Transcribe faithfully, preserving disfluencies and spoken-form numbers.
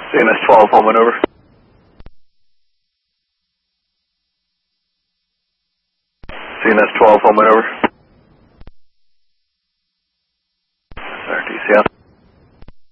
C N S twelve, home and over. C N S twelve, home and over. R T C L.